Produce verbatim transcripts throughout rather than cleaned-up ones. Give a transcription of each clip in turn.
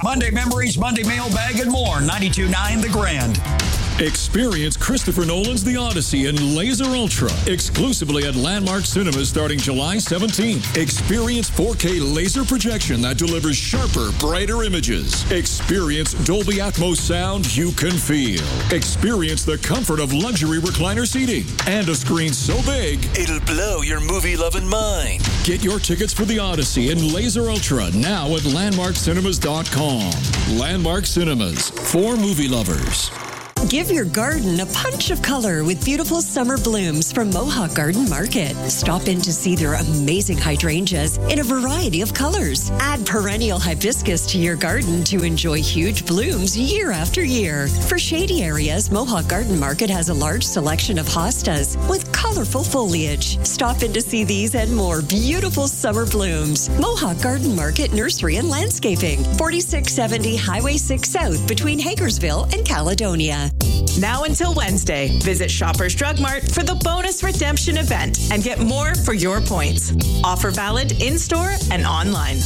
Monday Memories, Monday Mailbag, and more. ninety-two point nine The Grand. Experience Christopher Nolan's The Odyssey in Laser Ultra, exclusively at Landmark Cinemas starting July seventeenth. Experience four K laser projection that delivers sharper, brighter images. Experience Dolby Atmos sound you can feel. Experience the comfort of luxury recliner seating and a screen so big, it'll blow your movie-loving mind. Get your tickets for The Odyssey in Laser Ultra now at landmark cinemas dot com. Landmark Cinemas, for movie lovers. Give your garden a punch of color with beautiful summer blooms from Mohawk Garden Market. Stop in to see their amazing hydrangeas in a variety of colors. Add perennial hibiscus to your garden to enjoy huge blooms year after year. For shady areas, Mohawk Garden Market has a large selection of hostas with colorful foliage. Stop in to see these and more beautiful summer blooms. Mohawk Garden Market Nursery and Landscaping, forty-six seventy Highway six South between Hagersville and Caledonia. Now until Wednesday, visit Shoppers Drug Mart for the bonus redemption event and get more for your points. Offer valid in-store and online.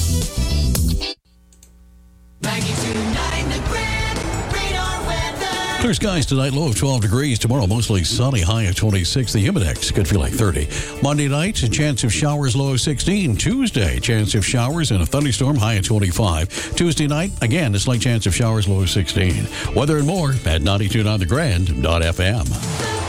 ninety-two point nine The Grand. Radar weather. Clear skies tonight, low of twelve degrees. Tomorrow, mostly sunny, high of twenty-six. The Humidex could feel like thirty. Monday night, a chance of showers, low of sixteen. Tuesday, chance of showers and a thunderstorm, high of twenty-five. Tuesday night, again, a slight chance of showers, low of sixteen. Weather and more at ninety-two point nine the grand dot f m.